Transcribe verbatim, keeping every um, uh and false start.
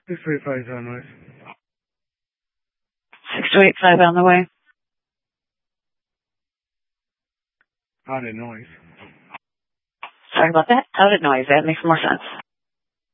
six two eight five is on noise. six two eight five on the way. Out of noise. Sorry about that. Out of noise. That makes more sense.